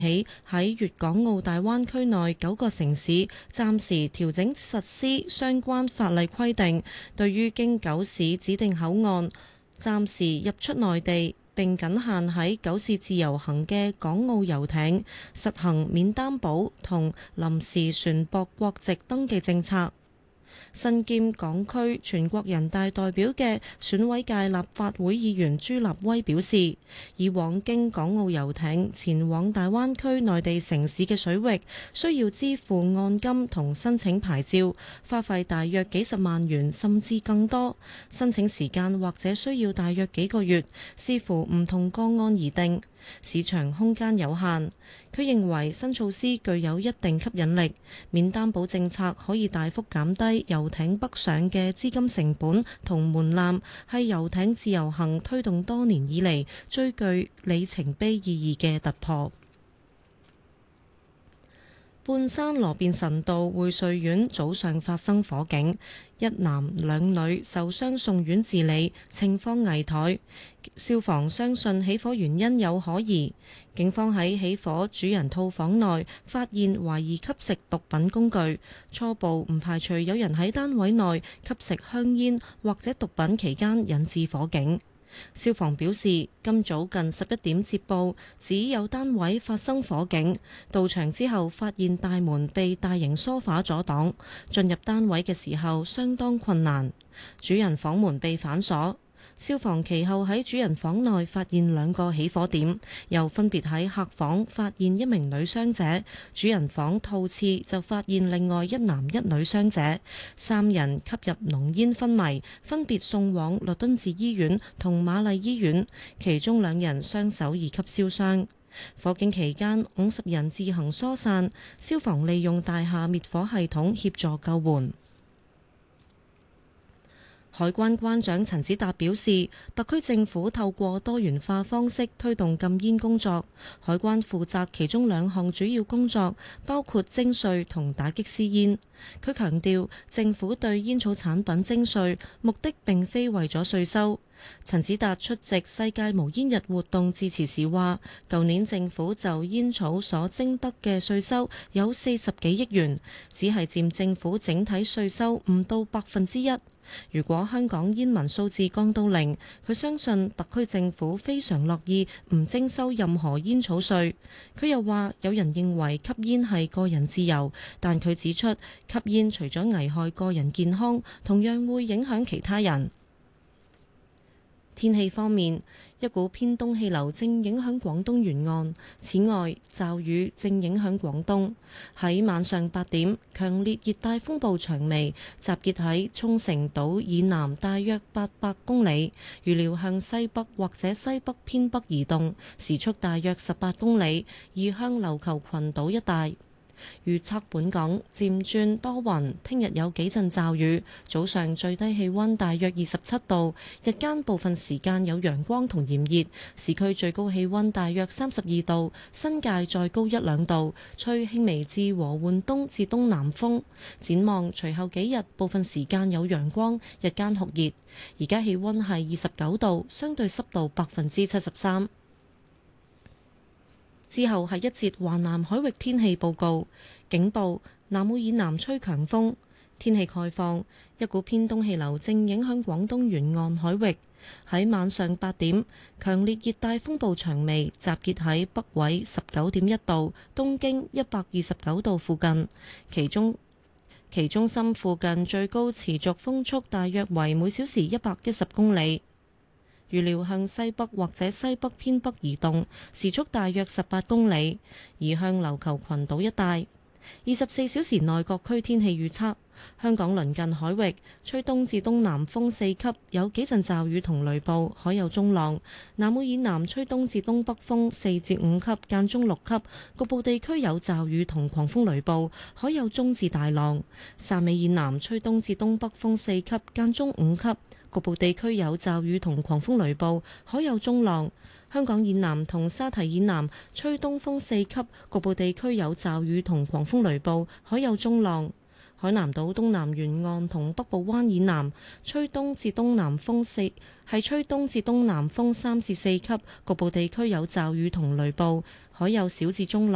起喺粵港澳大灣區內9個城市暫時調整實施相關法例規定，對於經九市指定口岸暫時入出內地並僅限喺九市自由行嘅港澳遊艇，實行免擔保同臨時船舶國籍登記政策。身兼港區全國人大代表嘅選委界立法會議員朱立威表示，以往經港澳遊艇前往大灣區內地城市嘅水域，需要支付按金同申請牌照，花費大約幾十萬元甚至更多，申請時間或者需要大約幾個月，視乎唔同個案而定，市場空間有限。佢認為新措施具有一定吸引力，免擔保政策可以大幅減低遊艇北上嘅資金成本同門檻，係遊艇自由行推動多年以嚟最具里程碑意義嘅突破。半山羅便臣道匯瑞苑早上發生火警，一男兩女受傷送院治理，情況危殆。消防相信起火原因有可疑。警方喺起火主人套房內發現懷疑吸食毒品工具，初步唔排除有人喺單位內吸食香煙或者毒品期間引致火警。消防表示，今早近11點接報，指有單位發生火警，到場之後發現大門被大型梳化阻擋，進入單位嘅時候相當困難，主人房門被反鎖。消防其後喺主人房內發現2個起火點，又分別喺客房發現一名女傷者，主人房套廁就發現另外一男一女傷者，3人吸入濃煙昏迷，分別送往律敦治醫院同瑪麗醫院，其中2人雙手二級燒傷。火警期間50人自行疏散，消防利用大廈滅火系統協助救援。海關關長陳子達表示，特區政府透過多元化方式推動禁煙工作，海關負責其中2項主要工作，包括徵稅同打擊私煙。佢強調，政府對煙草產品徵稅目的並非為咗稅收。陳子達出席世界無煙日活動致辭時話，舊年政府就煙草所徵得嘅稅收有40幾億元，只係佔政府整體稅收唔到1%。如果香港煙民數字降到0，佢相信特區政府非常樂意唔徵收任何煙草稅。佢又話，有人認為吸煙係個人自由，但佢指出，吸煙除咗危害個人健康，同樣會影響其他人。天氣方面，一股偏東氣流正影響廣東沿岸，此外驟雨正影響廣東。喺晚上8點，強烈熱帶風暴長眉集結喺沖繩島以南大約800公里，預料向西北或者西北偏北移動，時速大約18公里，移向琉球群島一帶。預測本港漸轉多雲，聽日有幾陣驟雨，早上最低氣溫大約27度，日間部分時間有陽光同炎熱，市區最高氣溫大約32度，新界再高1-2度，吹輕微至和緩東至東南風。展望隨後幾日，部分時間有陽光，日間酷熱。而家氣溫係29度，相對濕度73%。之後係一節華南海域天氣報告，警報：南澳以南吹強風。天氣概況：一股偏東氣流正影響廣東沿岸海域。喺晚上8點，強烈熱帶風暴長眉集結喺北緯19.1度、東經129度附近，其中心附近最高持續風速大約為每小時110公里。預料向西北或者西北偏北移動，時速大約18公里，移向琉球群島一帶。24小時內各區天氣預測：香港鄰近海域吹東至東南風4級，有幾陣驟雨同雷暴，海有中浪；南澳以南吹東至東北風4至5級，間中6級，局部地區有驟雨同狂風雷暴，海有中至大浪；汕尾以南吹東至東北風4級，間中5級。局部地區有驟雨同狂風雷暴，海有中浪。香港以南同沙提以南吹東風4級，局部地區有驟雨同狂風雷暴，海有中浪。海南島東南沿岸同北部灣以南吹東至東南風3至4級，局部地區有驟雨同雷暴，海有小至中浪。